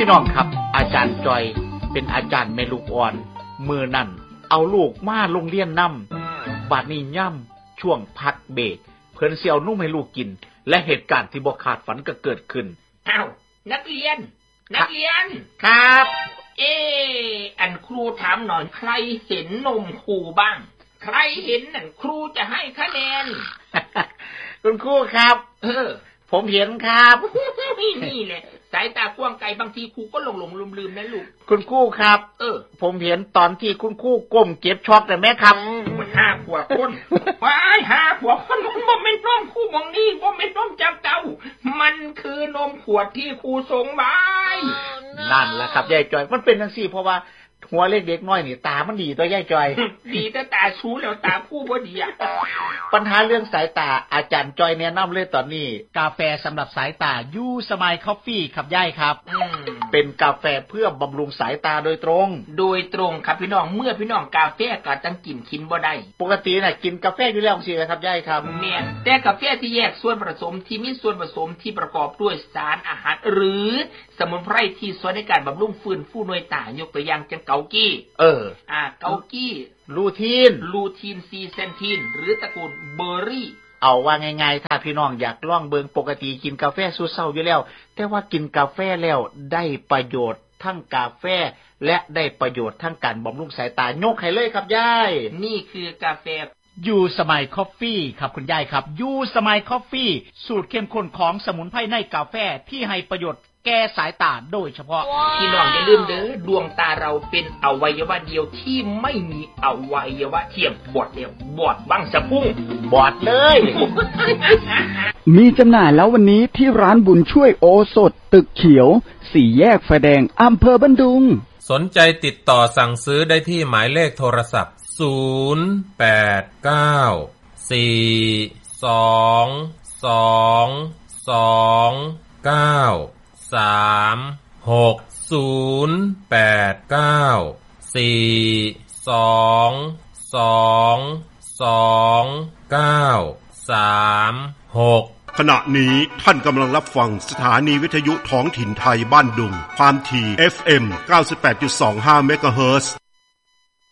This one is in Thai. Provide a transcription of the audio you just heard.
พี่น้องครับอาจารย์จอยเป็นอาจารย์แม่ลูกอ่อนมือนั่นเอาลูกมาโรงเรียนนำบัดนี้ย่ำช่วงพักเบรกเพิ่นสิเอานุ่มให้ลูกกินและเหตุการณ์ที่บ่คาดฝันก็เกิดขึ้นอ้าวนักเรียนครับอันครูถามหน่อยใครเห็นนมครูบ้างใครเห็นนั่นครูจะให้คะแนนคุณครูครับผมเห็นครับนี่แหละสายตากว้างไกลบางทีครูก็หลงลืมนะลูกคุณครูครับผมเห็นตอนที่คุณครูก้มเก็บช็อกแต่แม่ครับมัน5 ขวบคนว้าย5 ขวบคนมันบ่แม่นนมครูมองนี่บ่แม่นนมจับเต้ามันคือนมขวดที่ครูส่งมานั่นแหละครับยายจอยมันเป็นจังซี่เพราะว่าหัวเล็กเด็กน้อยนี่ตามันดีตัวยายจอยดีแต่ตาชูแล้วตาคู่บ่ดีอ่ะปัญหาเรื่องสายตาอาจารย์จอยแนะนำเลยตอนนี้กาแฟสำหรับสายตายูสมายคอฟฟี่ครับยายครับเป็นกาแฟเพื่อบำรุงสายตาโดยตรงครับพี่น้องเมื่อพี่น้องกาแฟก็ต้องกินบ่ได้ปกติน่ะกินกาแฟอยู่แล้วสิครับยายครับแม่นแต่กาแฟที่แยกส่วนผสมที่มีส่วนผสมที่ประกอบด้วยสารอาหารหรือสมุนไพรที่ช่วยในการบำรุงฟื้นฟูหน่วยตายกตัวอย่างเช่นเกากี้เกากี้ลูทีนซีเซนทีนหรือตระกูลเบอร์รี่เอาว่าง่ายๆถ้าพี่น้องอยากลองเบิ่งปกติกินกาแฟสูตรเช้าอยู่แล้วแต่ว่ากินกาแฟแล้วได้ประโยชน์ทั้งกาแฟและได้ประโยชน์ทั้งการบำรุงสายตายกให้เลยครับยายนี่คือกาแฟยูสมายคอฟฟี่ครับคุณยายครับยูสมายคอฟฟี่สูตรเข้มข้นของสมุนไพรในกาแฟที่ให้ประโยชน์แก้สายตาโดยเฉพาะพี่น้องอย่าลืมเด้อดวงตาเราเป็นอวัยวะเดียวที่ไม่มีอวัยวะเทียมบอดเดียวบอดบังสะพุ่งบอดเลยมีจำหน่ายแล้ววันนี้ที่ร้านบุญช่วยโอสถตึกเขียว4 แยกไฟแดงอำเภอบันดุงสนใจติดต่อสั่งซื้อได้ที่หมายเลขโทรศัพท์ขณะนี้ท่านกำลังรับฟังสถานีวิทยุท้องถิ่นไทยบ้านดุงความถี่ FM 98.25 เมกะเฮิรตซ์